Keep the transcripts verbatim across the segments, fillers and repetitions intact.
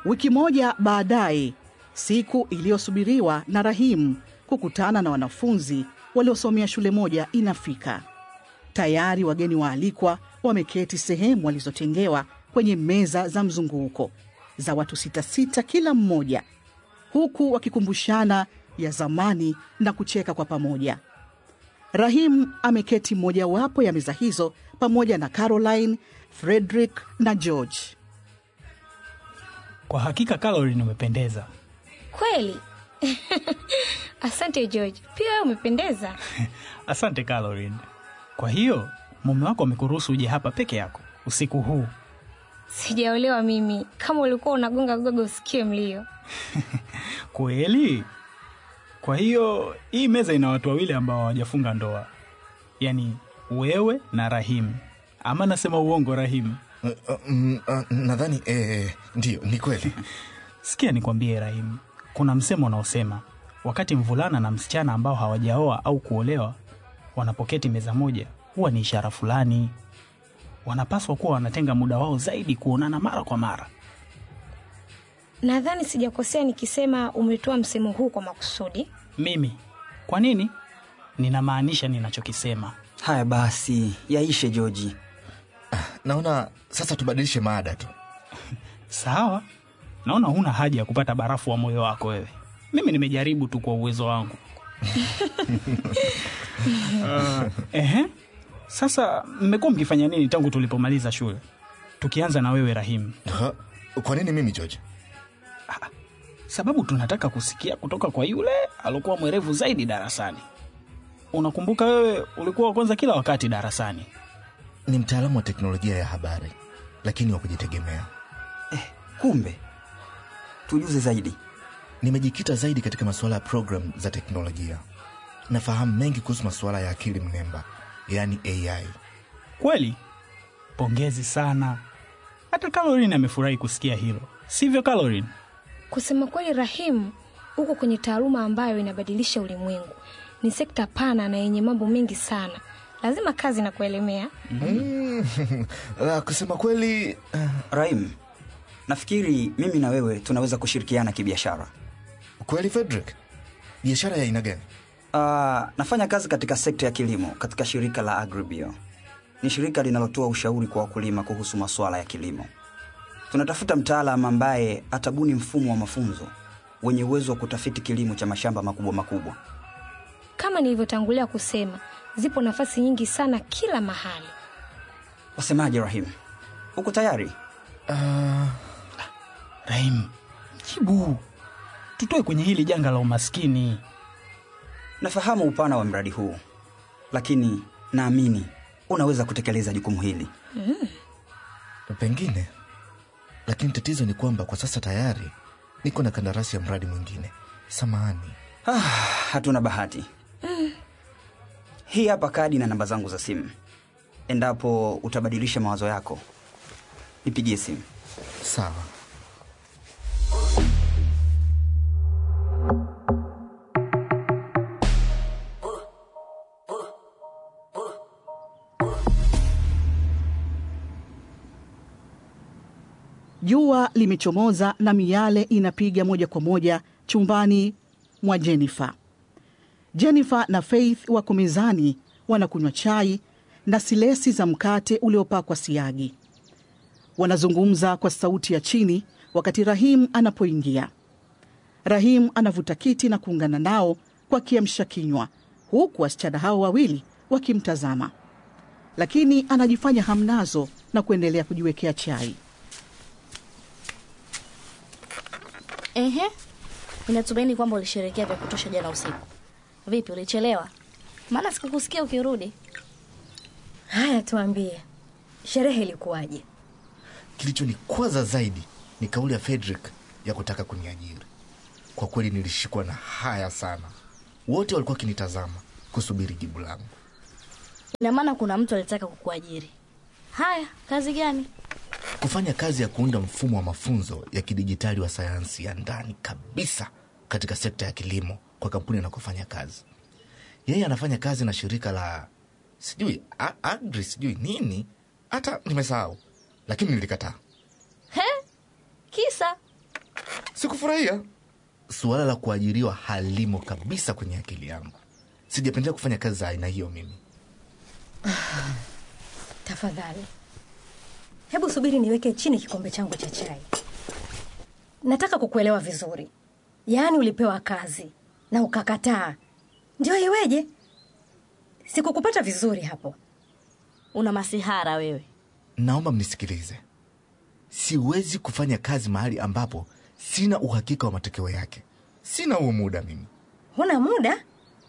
Wiki moja baadaye, siku iliyosubiriwa na Rahim kukutana na wanafunzi waliosomea shule moja inafika. Tayari wageni waalikwa wameketi sehemu walizotengewa kwenye meza za mzunguko za watu sita sita kila mmoja, huku wakikumbushana ya zamani na kucheka kwa pamoja. Rahim ameketi moja wapo ya meza hizo pamoja na Caroline, Frederick na George. Kwa hakika Caroline umependeza. Kweli? Asante George, pia umependeza. Asante Caroline. Kwa hiyo mume wako amekuruhusu uje hapa peke yako usiku huu? Sijaolewa mimi, kama ulikuwa unagonga gogo usikie mlio. Kweli? Kwa hiyo hii meza ina watu wawili ambao hawajafunga ndoa. Yaani wewe na Rahim. Ama nasema uongo Rahim? Uh, uh, uh, nadhani eh ndio ni kweli. Sikia nikwambie Rahim, kuna msemo unaosema wakati mvulana na msichana ambao hawajaoa au kuolewa wanapoketi meza moja, huwa ni ishara fulani. Wanapaswa kuwa wanatenga muda wao zaidi kuonana mara kwa mara. Nadhani sijakosea nikisema umetoa msemo huu kwa makusudi. Mimi? Kwa nini? Ninamaanisha ninachokisema. Haya basi, yaishe George. Naona sasa tubadilishe mada tu. Sawa. Naona huna haja ya kupata barafu wa moyo wako wewe. Mimi nimejaribu tu kwa uwezo wangu. uh, ehe. Sasa mmekuwa mkifanya nini tangu tulipomaliza shule? Tukianza na wewe Rahim. Ha? Kwa nini mimi George? Ah, sababu tunataka kusikia kutoka kwa yule alikuwa mwerevu zaidi darasani. Unakumbuka wewe ulikuwa wa kwanza kila wakati darasani. Ni mtaalamu wa teknolojia ya habari, lakini wa kujitegemea. Eh, kumbe. Tujuze zaidi. Nimejikita zaidi katika masuala ya program za teknolojia. Nafahamu mengi kuhusu masuala ya akili mnemba, yani A I. Kweli? Pongezi sana. Hata Caroline amefurahi kusikia hilo. Sivyo Caroline? Kusema kweli Rahim, uko kwenye taaluma ambayo inabadilisha ulimwengu. Ni sekta pana na yenye mambo mengi sana. Lazima kazi na kuelemea. Mm. La, kusema kweli uh... Rahim, nafikiri mimi na wewe tunaweza kushirikiana kibiashara. Kweli Frederick? Biashara ya aina gani? Uh, nafanya kazi katika sekta ya kilimo katika shirika la Agribio. Ni shirika linalotoa ushauri kwa wakulima kuhusu masuala ya kilimo. Tunatafuta mtaalamu ambaye atabuni mfumo wa mafunzo wenye uwezo wa kutafiti kilimo cha mashamba makubwa makubwa. Kama nilivyotangulia kusema, zipo nafasi nyingi sana kila mahali. Wasemaje Rahim? Uko tayari? Uh... Rahim, jibu. Tutoe kwenye hili janga la umaskini. Nafahamu upana wa mradi huu, lakini naamini unaweza kutekeleza jukumu hili. Mm. Pengine. Lakini tatizo ni kwamba kwa sasa tayari niko na kandarasi ya mradi mwingine. Samahani. Ah, hatuna bahati. Mm. Hii hapa kadi na namba zangu za simu. Endapo utabadilisha mawazo yako, nipigie simu. Sawa. Jua limechomoza na miale inapiga moja kwa moja chumbani mwa Jennifer. Jennifer na Faith wako mezani wanakunywa chai na silesi za mkate uliopakwa siagi. Wanazungumza kwa sauti ya chini wakati Rahim anapoingia. Rahim anavuta kiti na kuungana nao kwa kiamsha kinywa, huku wasichana hao wawili wakimtazama. Lakini anajifanya hamnazo na kuendelea kujiwekea chai. Ehe, ninatumaini kwamba ulisherehekea vya kutosha jana usiku. Vipi, ulichelewa? Maana sikukusikia ukirudi. Haya, tuambie. Sherehe ilikuwaje? Kilichonikwaza zaidi ni kauli ya Frederick ya kutaka kuniajiri. Kwa kweli nilishikwa na haya sana. Wote walikuwa kinitazama kusubiri jibu langu. Ina maana kuna mtu alitaka kukuajiri. Haya, kazi gani? Kufanya kazi ya kuunda mfumo wa mafunzo ya kidijitali wa sayansi ya ndani kabisa katika sekta ya kilimo kwa kampuni anakofanya kazi. Yeye anafanya kazi na shirika la sijui Agri sijui nini, hata nimesahau, lakini nilikataa. He? Kisa? Sikufurahia. Suala la kuajiriwa halimo kabisa kwenye akili yangu. Sijapendelea kufanya kazi za aina hiyo mimi. Tafadhali, hebu subiri niweke chini kikombe changu cha chai. Nataka kukuelewa vizuri. Yaani ulipewa kazi na ukakataa, ndio iweje? Sikukupata vizuri hapo. Una masihara wewe. Naomba mnisikilize. Siwezi kufanya kazi mahali ambapo sina uhakika wa matokeo yake. Sina huo muda mimi. Huna muda?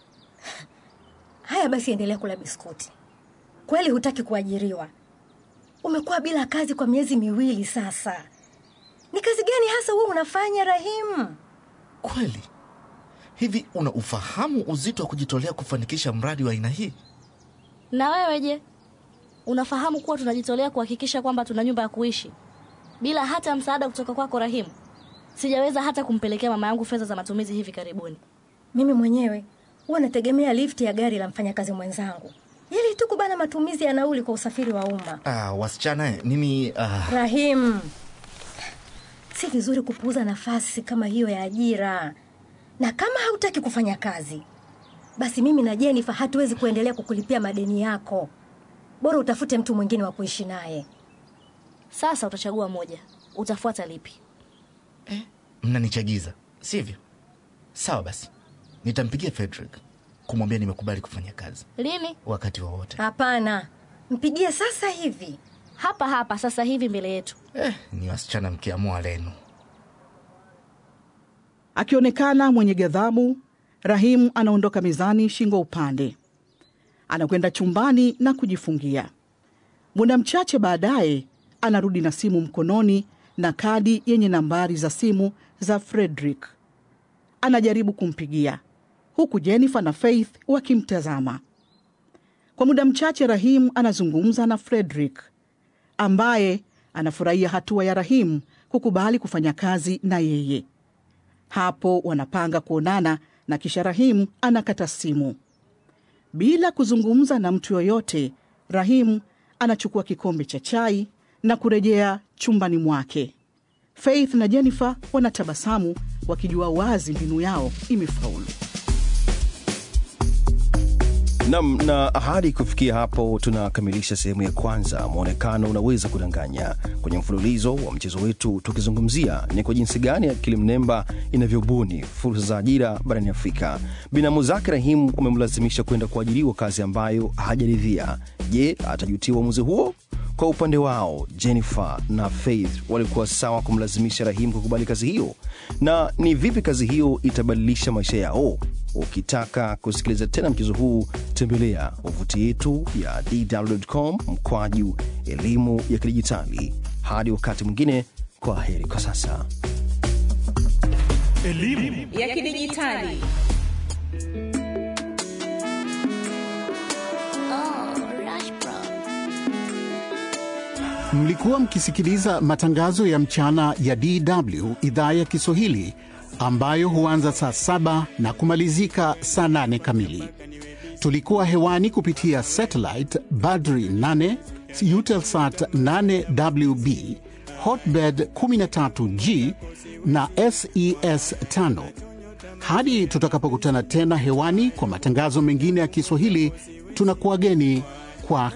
Haya basi, endelea kula biskuti. Kweli hutaki kuajiriwa? Umekuwa bila kazi kwa miezi miwili sasa. Ni kazi gani hasa wewe unafanya, Rahim? Kweli? Hivi una ufahamu uzito wa kujitolea kufanikisha mradi wa aina hii? Na wewe je? Unafahamu kuwa tunajitolea kuhakikisha kwamba tuna nyumba ya kuishi bila hata msaada kutoka kwako, Rahim? Sijaweza hata kumpelekea mama yangu fedha za matumizi hivi karibuni. Mimi mwenyewe huwa nategemea lifti ya gari la mfanyakazi mwenzangu ili tu kubana matumizi ya nauli kwa usafiri wa umma. Ah, wasichana, mimi ah... Rahim, si vizuri kupuuza nafasi kama hiyo ya ajira. Na kama hautaki kufanya kazi, basi mimi na Jennifer hatuwezi kuendelea kukulipia madeni yako. Bora utafute mtu mwingine wa kuishi naye. Sasa utachagua moja. Utafuata lipi? Eh, mnanichagiza, sivyo? Sawa basi. Nitampigia Frederick kumwambia nimekubali kufanya kazi. Lini? Wakati wowote. Hapana. Mpigie sasa hivi. Hapa hapa sasa hivi mbele yetu. Eh, ni wasichana mkiamua lenu. Akionekana mwenye ghadhabu, Rahim anaondoka mezani shingo upande. Anakwenda chumbani na kujifungia. Muda mchache baadaye, anarudi na simu mkononi na kadi yenye nambari za simu za Frederick. Anajaribu kumpigia, huku Jennifer na Faith wakimtazama. Kwa muda mchache Rahim anazungumza na Frederick, ambaye anafurahia hatua ya Rahim kukubali kufanya kazi na yeye. Hapo wanapanga kuonana na kisha Rahim anakata simu. Bila kuzungumza na mtu yoyote, Rahim anachukua kikombe cha chai na kurejea chumbani mwake. Faith na Jennifer wanatabasamu wakijua wazi mbinu yao imefaulu. Nam, na hadi kufikia hapo tunakamilisha sehemu ya kwanza Muonekano Unaweza Kudanganya. Kwenye mfululizo wa mchezo wetu tukizungumzia ni kwa jinsi gani akili mnemba inavyobuni fursa za ajira barani Afrika. Binamu zake Rahim umemlazimisha kwenda kuajiriwa kazi ambayo hajaridhia. Je, atajutia uamuzi huo? Kwa upande wao, Jennifer na Faith walikuwa sawa kumlazimisha Rahim kukubali kazi hiyo. Na ni vipi kazi hiyo itabadilisha maisha yao? Ukitaka kusikiliza tena mchezo huu, tembelea wavuti yetu ya d w dot com mkwaju elimu ya kidijitali. Hadi wakati mwingine, kwa heri kwa sasa. Elimu ya kidijitali. Mlikuwa mkisikiliza matangazo ya mchana ya D W idhaa ya Kiswahili, ambayo huanza saa saba na kumalizika saa nane kamili. Tulikuwa hewani kupitia satellite Badri nane, Eutelsat nane W B, Hotbird kumi na tatu G na S E S tano. Hadi tutakapokutana tena hewani kwa matangazo mengine ya Kiswahili, tunakuageni kwa